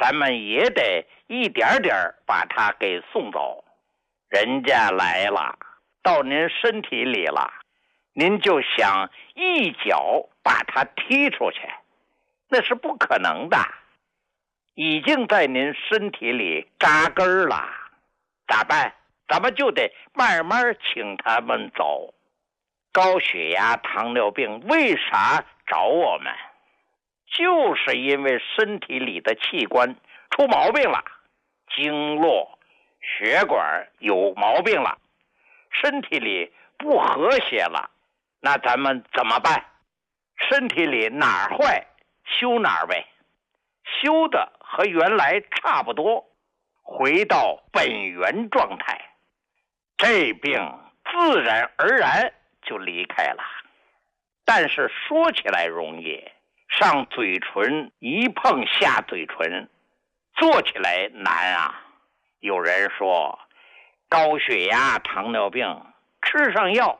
咱们也得一点点把它给送走。人家来了，到您身体里了，您就想一脚把它踢出去，那是不可能的。已经在您身体里扎根了，咋办？咱们就得慢慢请他们走。高血压、糖尿病为啥找我们？就是因为身体里的器官出毛病了，经络、血管有毛病了，身体里不和谐了，那咱们怎么办？身体里哪儿坏修哪儿呗，修的和原来差不多，回到本源状态，这病自然而然就离开了。但是说起来容易，上嘴唇一碰下嘴唇，做起来难啊。有人说高血压、糖尿病吃上药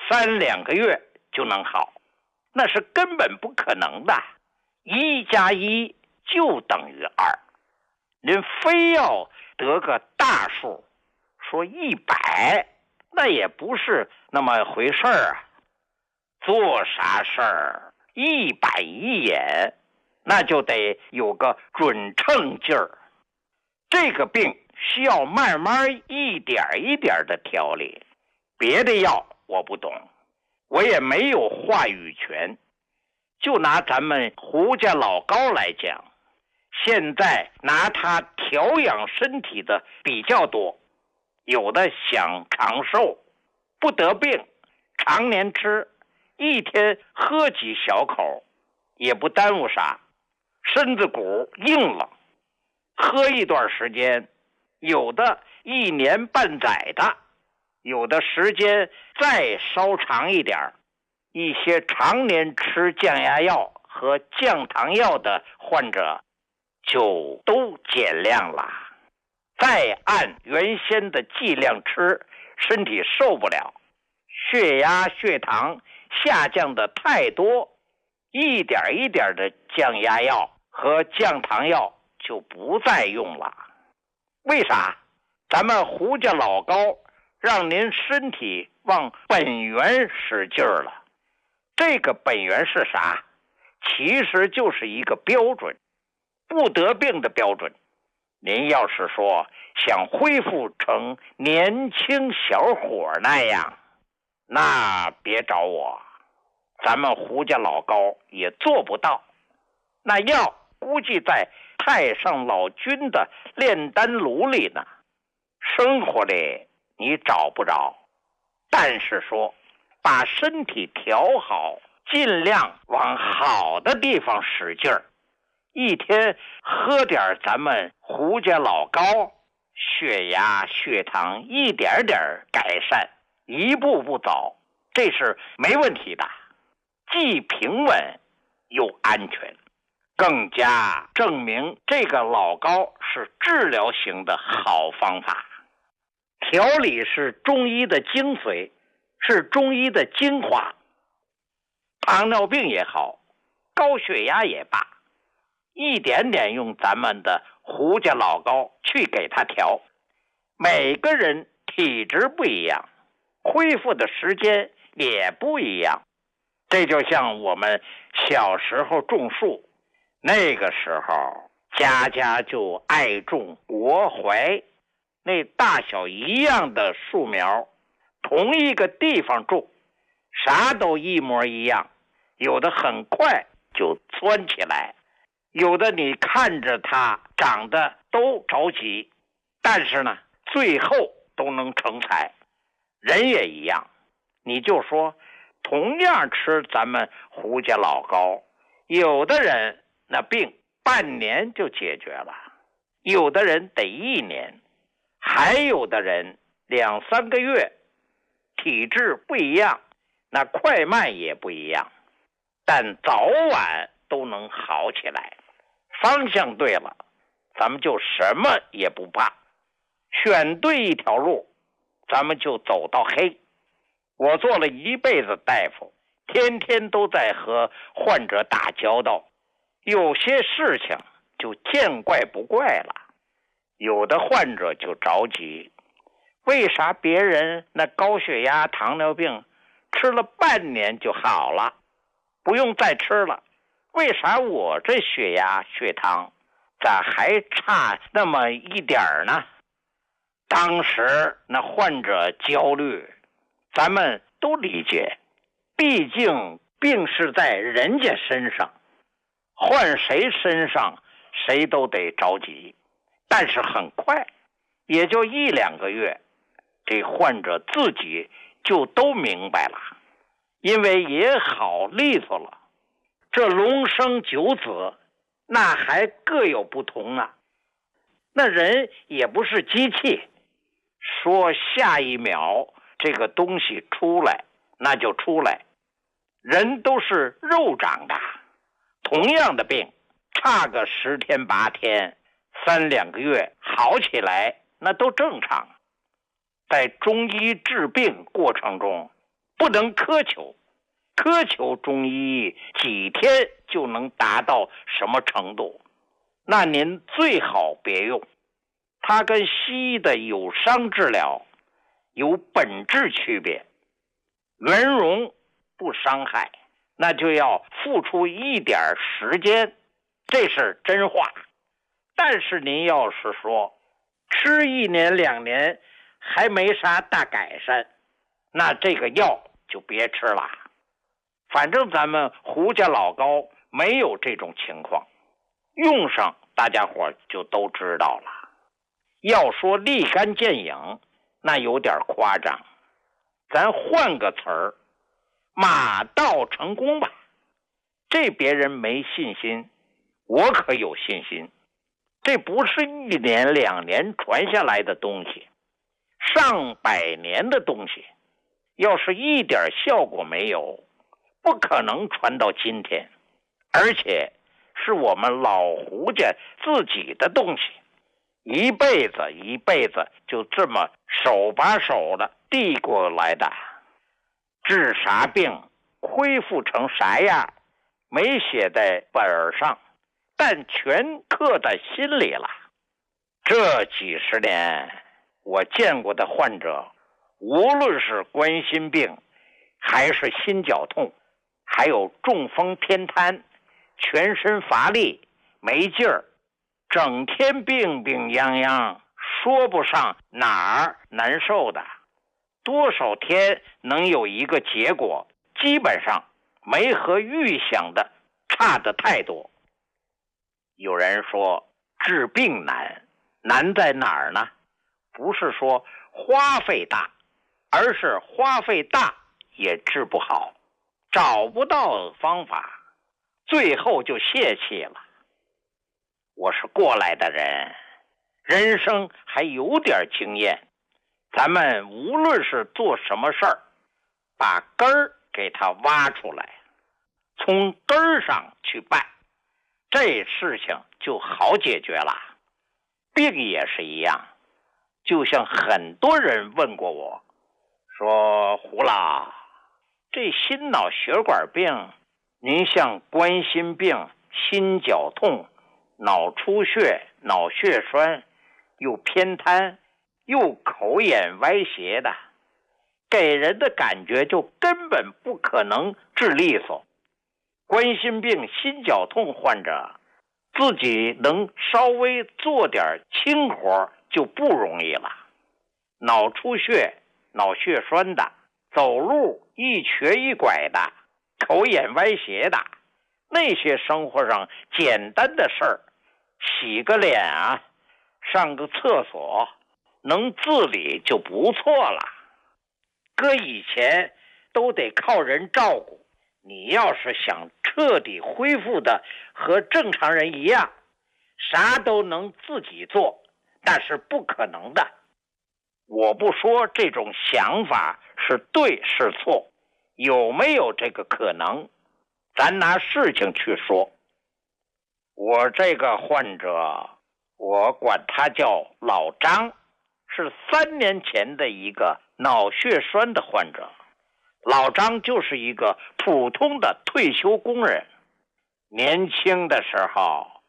3-2个月就能好，那是根本不可能的。1+1就等于2，您非要得个大数，说100，那也不是那么回事儿啊。做啥事儿一板一眼，那就得有个准称劲儿。这个病需要慢慢一点一点的调理，别的药我不懂，我也没有话语权。就拿咱们胡家老高来讲，现在拿它调养身体的比较多，有的想长寿，不得病，常年吃，一天喝几小口，也不耽误啥，身子骨硬了，喝一段时间，有的1年半载的，有的时间再稍长一点。一些常年吃降压药和降糖药的患者就都减量了，再按原先的剂量吃，身体受不了，血压血糖下降的太多，一点一点的降压药和降糖药就不再用了。为啥？咱们胡家老高让您身体往本源使劲儿了。这个本源是啥？其实就是一个标准，不得病的标准。您要是说想恢复成年轻小伙那样，那别找我，咱们胡家老高也做不到。那药估计在太上老君的炼丹炉里呢，生活里你找不着。但是说把身体调好，尽量往好的地方使劲儿，一天喝点咱们胡家老高，血压血糖一点点改善，一步步走，这是没问题的，既平稳又安全，更加证明这个老高是治疗型的好方法。调理是中医的精髓，是中医的精华。糖尿病也好，高血压也罢，一点点用咱们的胡家老高去给他调。每个人体质不一样，恢复的时间也不一样。这就像我们小时候种树，那个时候家家就爱种国槐，那大小一样的树苗，同一个地方种，啥都一模一样，有的很快就蹿起来，有的你看着它长得都着急，但是呢最后都能成材。人也一样，你就说同样吃咱们胡家老高，有的人那病半年就解决了，有的人得1年，还有的人2-3个月，体质不一样，那快慢也不一样，但早晚都能好起来。方向对了，咱们就什么也不怕，选对一条路，咱们就走到黑。我做了一辈子大夫，天天都在和患者打交道，有些事情就见怪不怪了。有的患者就着急，为啥别人那高血压、糖尿病吃了半年就好了，不用再吃了？为啥我这血压、血糖咋还差那么一点呢？当时那患者焦虑，咱们都理解，毕竟病是在人家身上，换谁身上谁都得着急。但是很快，也就1-2个月，这患者自己就都明白了，因为也好利索了。这龙生九子，那还各有不同啊。那人也不是机器，说下一秒这个东西出来，那就出来。人都是肉长的，同样的病，差个10天8天、3-2个月好起来，那都正常。在中医治病过程中，不能苛求中医几天就能达到什么程度，那您最好别用。它跟西医的有伤治疗有本质区别，圆融不伤害，那就要付出一点时间，这是真话。但是您要是说吃1年2年还没啥大改善，那这个药就别吃了。反正咱们胡家老高没有这种情况，用上大家伙就都知道了。要说立竿见影，那有点夸张，咱换个词儿，马到成功吧。这别人没信心，我可有信心。这不是1年2年传下来的东西，上百年的东西，要是一点效果没有，不可能传到今天。而且是我们老胡家自己的东西，一辈子就这么手把手的递过来的。治啥病，恢复成啥样，没写在本上，但全刻在心里了。这几十年我见过的患者，无论是冠心病还是心绞痛，还有中风偏瘫，全身乏力没劲儿，整天病病殃殃，说不上哪儿难受的，多少天能有一个结果，基本上没和预想的差得太多。有人说治病难在哪儿呢？不是说花费大，而是花费大也治不好，找不到方法，最后就泄气了。我是过来的人，人生还有点经验，咱们无论是做什么事儿，把根儿给它挖出来，从根儿上去办，这事情就好解决了。病也是一样，就像很多人问过我，说胡老，这心脑血管病，您像冠心病、心绞痛、脑出血、脑血栓，又偏瘫，又口眼歪斜的，给人的感觉就根本不可能治利索。冠心病、心绞痛患者自己能稍微做点轻活就不容易了，脑出血、脑血栓的，走路一瘸一拐的，口眼歪斜的，那些生活上简单的事儿，洗个脸啊，上个厕所，能自理就不错了。搁以前都得靠人照顾，你要是想彻底恢复的和正常人一样，啥都能自己做，那是不可能的。我不说这种想法是对是错，有没有这个可能，咱拿事情去说。我这个患者，我管他叫老张，是3年前的一个脑血栓的患者。老张就是一个普通的退休工人，年轻的时候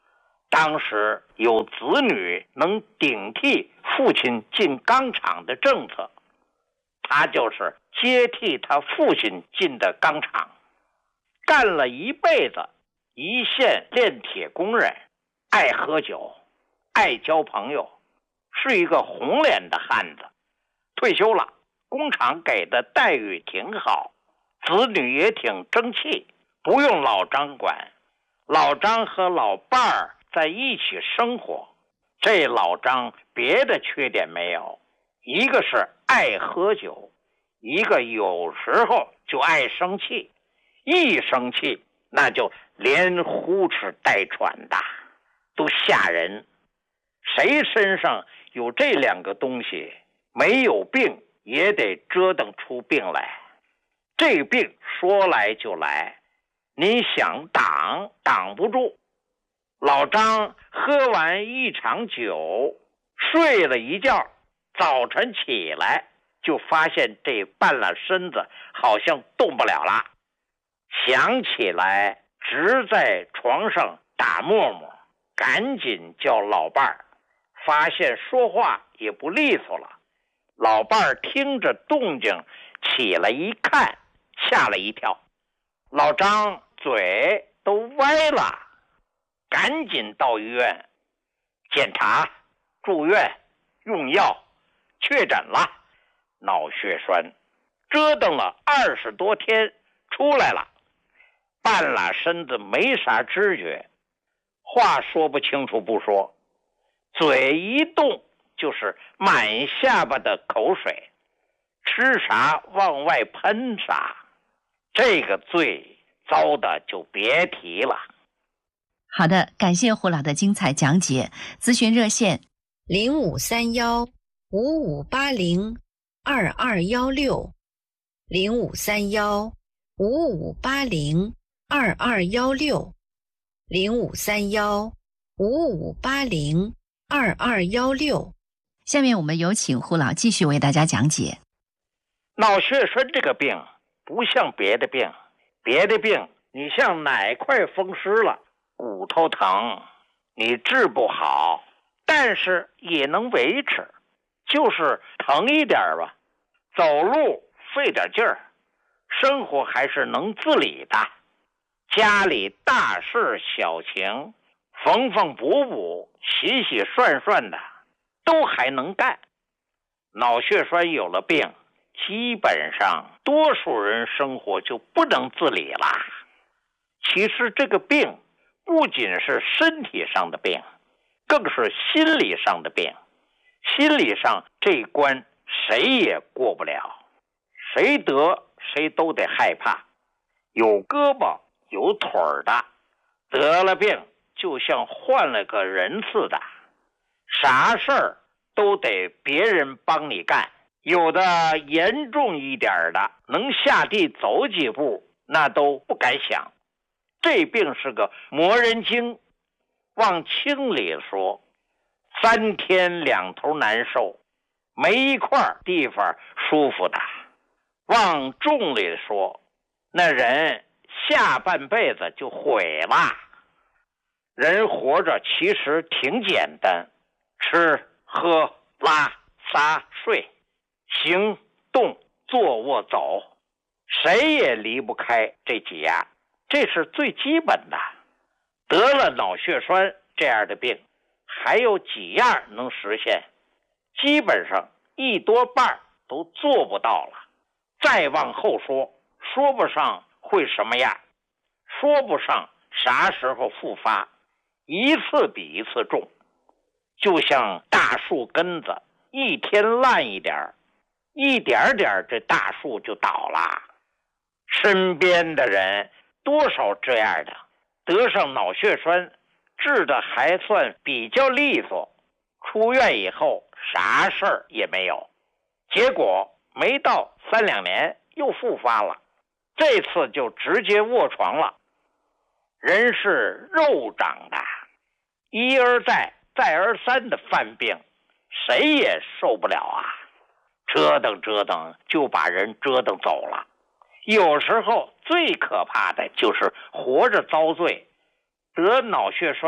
当时有子女能顶替父亲进钢厂的政策，他就是接替他父亲进的钢厂，干了一辈子一线炼铁工人，爱喝酒，爱交朋友，是一个红脸的汉子。退休了，工厂给的待遇挺好，子女也挺争气，不用老张管。老张和老伴儿在一起生活，这老张别的缺点没有，一个是爱喝酒，一个有时候就爱生气，一生气那就连呼哧带喘的，都吓人。谁身上有这两个东西，没有病也得折腾出病来。这病说来就来，你想挡挡不住。老张喝完一场酒，睡了一觉，早晨起来就发现这半拉身子好像动不了了，想起来直在床上打沫沫，赶紧叫老伴儿，发现说话也不利索了。老伴儿听着动静起来一看，吓了一跳，老张嘴都歪了，赶紧到医院检查、住院、用药，确诊了脑血栓，折腾了20多天出来了，半拉身子没啥知觉，话说不清楚不说，嘴一动就是满下巴的口水，吃啥往外喷啥，这个罪遭的就别提了。 好的，感谢胡老的精彩讲解。咨询热线 0531-5580-2216 0531-5580-2216 0531-5580-2216。 下面我们有请胡老继续为大家讲解。 脑血栓这个病不像别的病，别的病你像哪块风湿了，骨头疼，你治不好，但是也能维持，就是疼一点吧，走路费点劲儿，生活还是能自理的，家里大事小情，缝缝补补，洗洗涮涮的，都还能干。脑血栓有了病，基本上多数人生活就不能自理了。其实这个病不仅是身体上的病，更是心理上的病。心理上这一关谁也过不了，谁得谁都得害怕。有胳膊有腿儿的，得了病就像换了个人似的，啥事儿都得别人帮你干。有的严重一点的，能下地走几步那都不敢想。这病是个磨人精，往轻里说，3天2头难受，没一块地方舒服的。往重里说，那人下半辈子就毁了。人活着其实挺简单，吃喝拉撒睡，行动坐卧走，谁也离不开这几样，这是最基本的。得了脑血栓这样的病，还有几样能实现，基本上一多半都做不到了。再往后说，说不上会什么样，说不上啥时候复发，一次比一次重，就像大树根子，一天烂一点，一点点这大树就倒了。身边的人多少这样的，得上脑血栓治的还算比较利索，出院以后啥事儿也没有，结果没到3-2年又复发了，这次就直接卧床了。人是肉长的，一而再再而三的犯病，谁也受不了啊，折腾折腾就把人折腾走了。有时候最可怕的就是活着遭罪，得脑血栓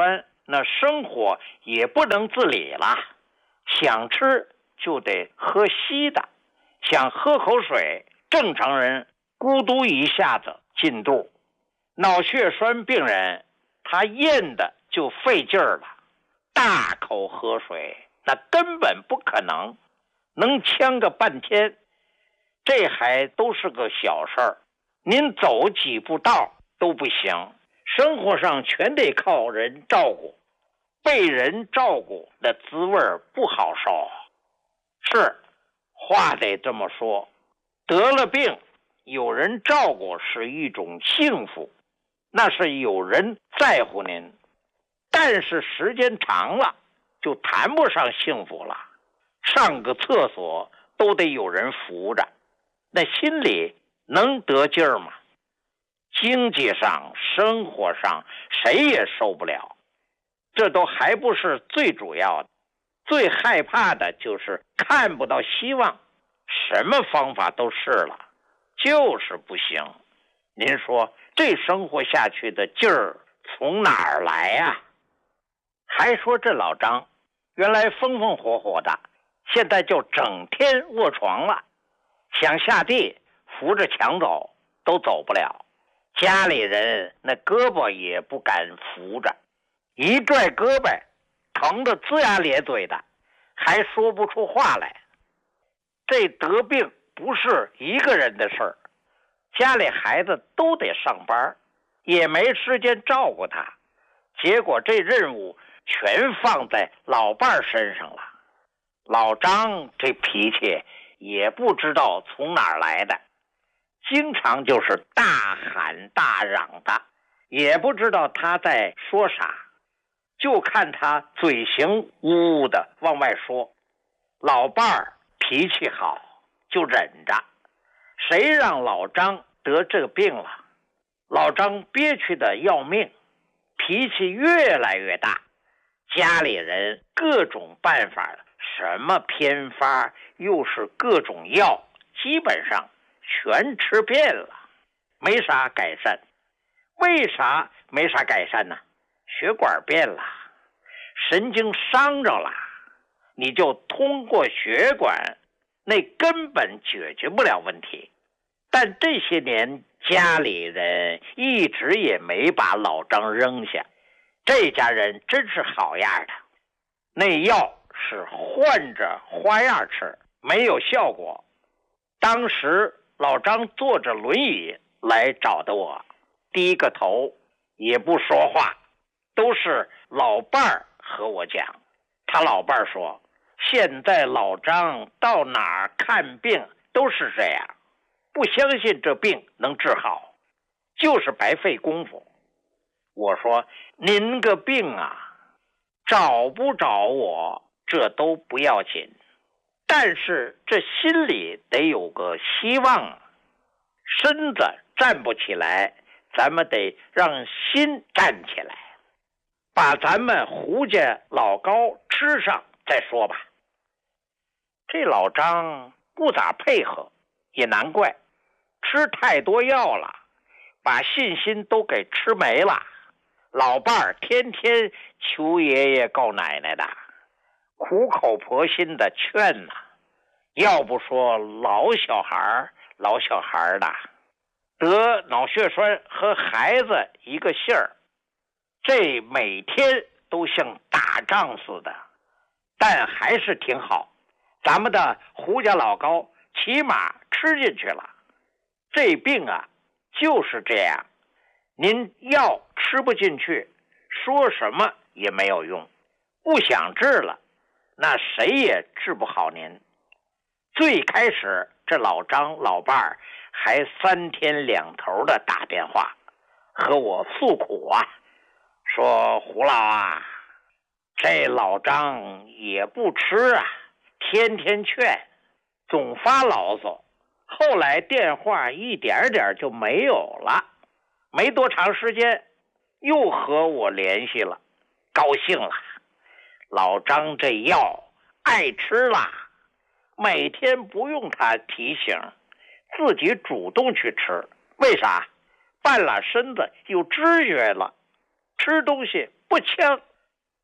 那生活也不能自理了，想吃就得喝稀的，想喝口水，正常人咕嘟一下子进肚。脑血栓病人他咽的就费劲儿了，大口喝水那根本不可能，能呛个半天。这还都是个小事儿，您走几步道都不行，生活上全得靠人照顾，被人照顾的滋味不好受。是，话得这么说，得了病有人照顾是一种幸福，那是有人在乎您，但是时间长了就谈不上幸福了，上个厕所都得有人扶着，那心里能得劲儿吗？经济上生活上谁也受不了，这都还不是最主要的，最害怕的就是看不到希望，什么方法都试了就是不行。您说这生活下去的劲儿从哪儿来呀？还说这老张原来风风火火的，现在就整天卧床了，想下地扶着墙走都走不了，家里人那胳膊也不敢扶着，一拽胳膊疼得龇牙咧嘴的，还说不出话来。这得病不是一个人的事儿，家里孩子都得上班，也没时间照顾他，结果这任务全放在老伴儿身上了。老张这脾气也不知道从哪儿来的，经常就是大喊大嚷的，也不知道他在说啥，就看他嘴型呜呜的往外说。老伴儿脾气好就忍着，谁让老张得这个病了，老张憋屈的要命，脾气越来越大，家里人各种办法，什么偏方又是各种药，基本上全吃遍了，没啥改善。为啥没啥改善呢？血管变了，神经伤着了，你就通过血管，那根本解决不了问题。但这些年家里人一直也没把老张扔下，这家人真是好样的，那药是换着花样吃，没有效果。当时老张坐着轮椅来找的我，低个头也不说话，都是老伴儿和我讲。他老伴儿说，现在老张到哪儿看病都是这样，不相信这病能治好，就是白费功夫。我说，您个病啊，找不着我这都不要紧，但是这心里得有个希望，身子站不起来，咱们得让心站起来，把咱们胡家老高吃上再说吧。这老张不咋配合，也难怪，吃太多药了，把信心都给吃没了。老伴儿天天求爷爷告奶奶的，苦口婆心的劝呐，要不说老小孩的得脑血栓和孩子一个姓儿，这每天都像打仗似的，但还是挺好。咱们的胡家老高起码吃进去了。这病啊就是这样，您药吃不进去，说什么也没有用，不想治了，那谁也治不好您。最开始这老张老伴儿还3天2头的打电话和我诉苦啊，说胡老啊，这老张也不吃啊，天天劝，总发牢骚。后来电话一点点就没有了，没多长时间又和我联系了，高兴了，老张这药爱吃了，每天不用他提醒，自己主动去吃。为啥？半拉身子有知觉了，吃东西不呛，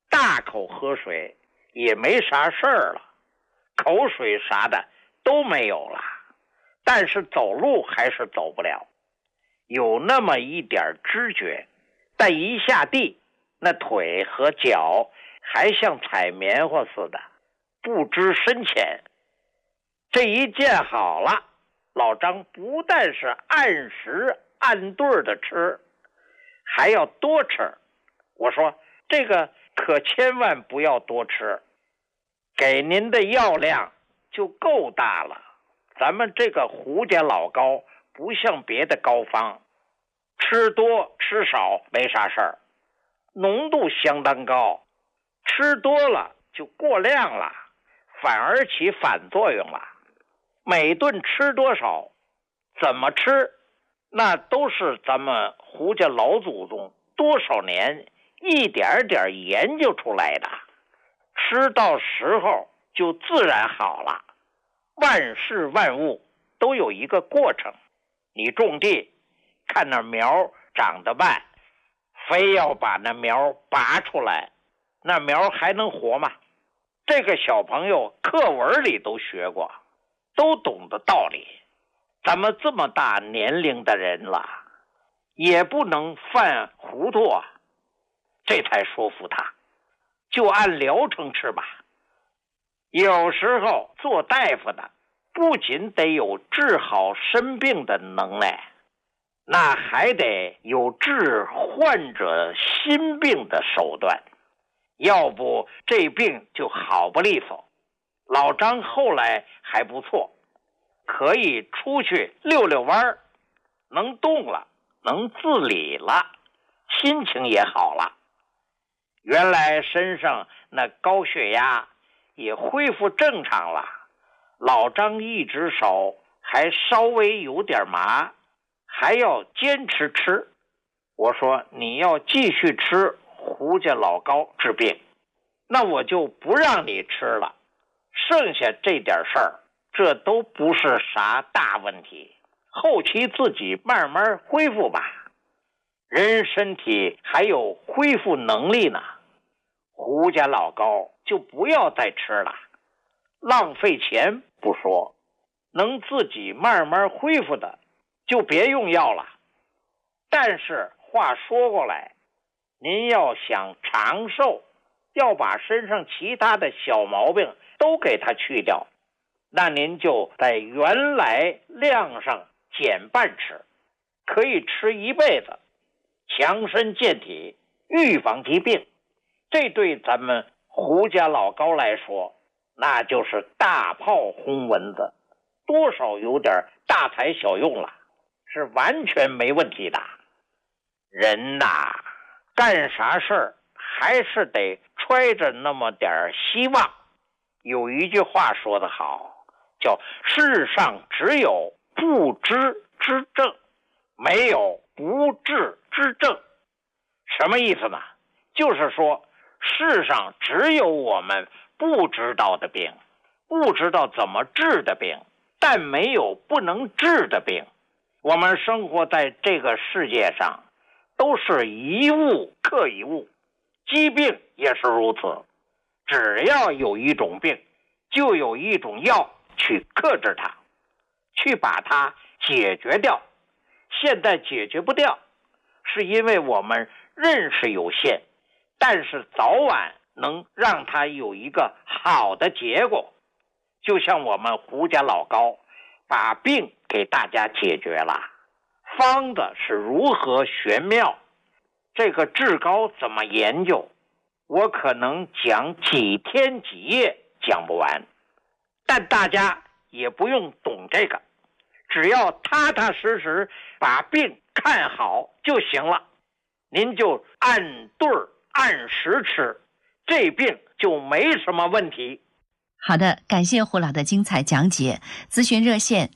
大口喝水也没啥事儿了，口水啥的都没有了，但是走路还是走不了，有那么一点知觉，但一下地，那腿和脚还像踩棉花似的，不知深浅。这一见好了，老张不但是按时按对的吃，还要多吃。我说这个可千万不要多吃，给您的药量就够大了。咱们这个胡家老膏不像别的膏方，吃多吃少没啥事儿，浓度相当高，吃多了就过量了，反而起反作用了。每顿吃多少，怎么吃，那都是咱们胡家老祖宗多少年一点点研究出来的，吃到时候就自然好了。万事万物都有一个过程，你种地看那苗长得慢，非要把那苗拔出来，那苗还能活吗？这个小朋友课文里都学过，都懂得道理。咱们这么大年龄的人了，也不能犯糊涂啊。这才说服他，就按疗程吃吧。有时候做大夫的不仅得有治好生病的能耐，那还得有治患者心病的手段，要不这病就好不利索。老张后来还不错，可以出去溜溜弯，能动了，能自理了，心情也好了。原来身上那高血压也恢复正常了，老张一只手还稍微有点麻，还要坚持吃。我说你要继续吃胡家老膏治病，那我就不让你吃了，剩下这点事儿，这都不是啥大问题，后期自己慢慢恢复吧。人身体还有恢复能力呢，胡家老膏就不要再吃了，浪费钱不说，能自己慢慢恢复的就别用药了。但是话说过来，您要想长寿，要把身上其他的小毛病都给它去掉，那您就在原来量上减半吃，可以吃一辈子，强身健体，预防疾病。这对咱们胡家老膏来说，那就是大炮轰蚊子，多少有点大材小用了，是完全没问题的。人呐，干啥事儿还是得揣着那么点希望。有一句话说得好，叫世上只有不知之症，没有不治之症。什么意思呢？就是说世上只有我们不知道的病，不知道怎么治的病，但没有不能治的病。我们生活在这个世界上，都是一物克一物，疾病也是如此。只要有一种病，就有一种药去克制它，去把它解决掉。现在解决不掉，是因为我们认识有限，但是早晚能让它有一个好的结果。就像我们胡家老膏把病给大家解决了，方子是如何玄妙，这个治膏怎么研究，我可能讲几天几夜讲不完，但大家也不用懂这个，只要踏踏实实把病看好就行了。您就按对儿按时吃，这病就没什么问题。 好的，感谢胡老的精彩讲解。咨询热线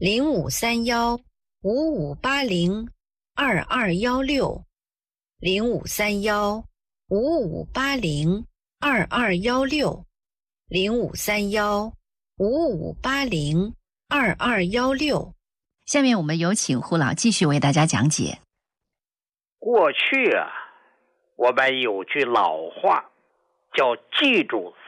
053155802216，053155802216。 下面我们有请胡老继续为大家讲解。 过去啊，我们有句老话叫记住